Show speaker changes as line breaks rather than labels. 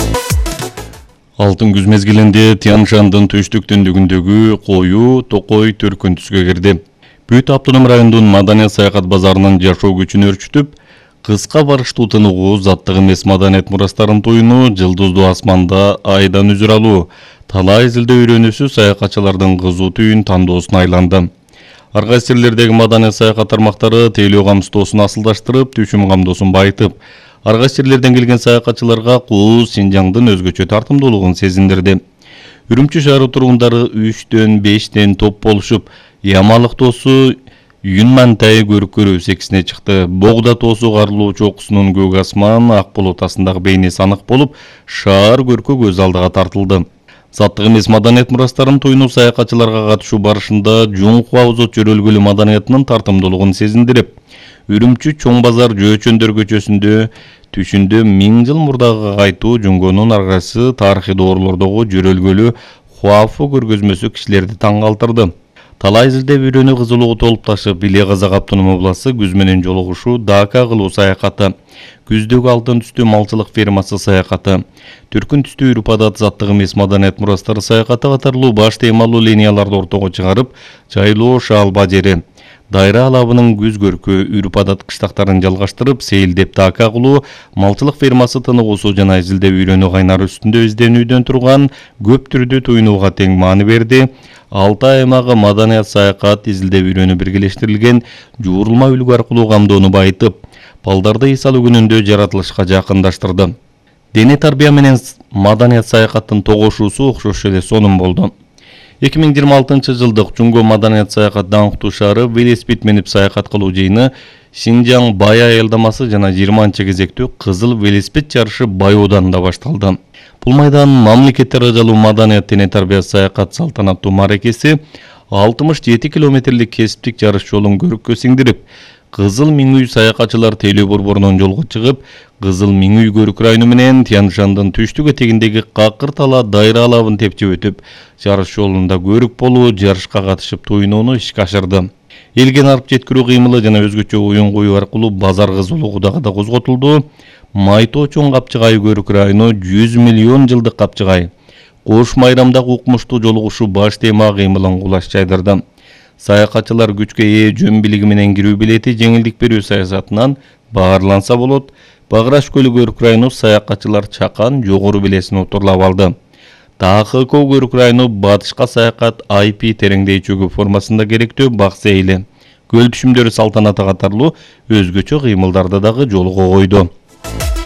Алтын күз мезгилинде Тянь-Шандын түштүк-түндүгүндөгү кою Токой төркүн түскө кирди. Бүт автоном райондун маданият саякат базарынын жашоо күчүн өрчүтүп, кыска барыштуу тыныгуу заттык эмес маданият мурастарын туюну, жылдыздуу асманда айдан үзүр алуу, талай изилдөө үйрөнүүсү саякатчылардын кызуу түйүн тандоосуна айланды. Ар кайсы жерлердеги маданият саякат тармактары тейлөө камсыздоосун асылдаштырып, түшүм камдоосун байытып, ар кайсы жерлерден келген саякатчыларга Кууз Синжаңдын өзгөчө тартымдуулугун сезиндирди. Үрүмчү шаары тургундары 3-5 топ болушуп, Ямалык тоосу Юнмантай көрүккөрүү секисине чыкты. Богда тоосу карлуу чокусунун көк асман, ак булут астындагы бейнеси анык болуп, шаар көркө көз алдыга тартылды. Заттык эмес маданият мурастарын туюну саякатчыларга катышуу барышында Жуңкуа Озот жөрөлгөлү маданиятынын тартымдуулугун сезиндирип, Үрүмчү Чоң базар Жөөчөндөр көчөсүндө түшүндө 1000 жыл мурдагы кайтуу жөнгөнүн ар кайсы тарыхый доорлордогу жөрөлгөлү Хуафу көргөзмөсү кишилерди таң калтырды. Талай изилдөө үйрөнүү кызуулугу толуп ташып, Иле Казак автоном областы күз менен жолугушуу Дака кылуу саякаты, күздөгү алтын түстүү малчылык фермасы саякаты, түркүн түстүү үрп адат заттык эмес маданият мурастары саякаты катарлуу баш темалуу линияларды ортого чыгарып, жайлоо шаалба жери, дайра алабынын күз көркү үрп адат кыштактарын жалгаштырып, сейилдеп Дака кылуу малчылык фермасы тыныгуусу жана изилдөө үйрөнүү кайнары үстүндө изденүүдөн турган көп түрдүү туюнууга тең маани берди. Алтай аймагы маданият саякат изилдөө үйрөнүү биргелештирилген жуурулма үлгү аркылуу камдоону байытып, балдарды эс алуу күнүндө жаратылышка жакындаштырды. Дене тарбия менен маданият саякаттын тогошуусу окшош эле сонун болду. 2026 жылдык Жуңго маданият саякат даңктуу шаары велосипед минип саякат кылуу жыйыны Синжаң Бай аялдамасы жана 20-кезектүү Кызыл велосипед жарышы Бай ауданында башталды. Бул майдан мамлекеттер ажалуу маданият дене тарбия саякат салтанаттуу мааракеси 67 километрлик кесиптик жарыш жолун көрүккө сиңдирип, Кызыл Миң үй саякатчылар тейлөө борборунун жолго чыгып, Кызыл Миң үй көрүк району менен Тянь-Шандын түштүк этегиндеги Какыр тала дайра алабын тепчип өтүп, жарыш жолунда көрүк болуу, жарышка катышып туюнууну ишке ашырды. Элген арып жеткирүү кыймылы жана өзгөчө оюн коюу аркылуу базар кызуулугу дагы да козготулду. Майтоо Чоң Капчыгай көрүк району 100 миллион жылдык капчыгай. Кош майрамдагы укмуштуу жолугушуу баш тема кыймылын кулаш жайдырды. Саякатчылар күчкө ээ жөн билиги менен кирүү билети жеңилдик берүү саясатынан баарланса болот. Баграш көлү көрүк району саякатчылар чакан жогору белесин отурлап алды. ТХК көрүк району батышка саякат IP тереңдей чөгүү формасында керектүү бак сейили. Көл түшүмдөрү салтанаты катарлуу өзгөчө кыймылдарды дагы жолго койду.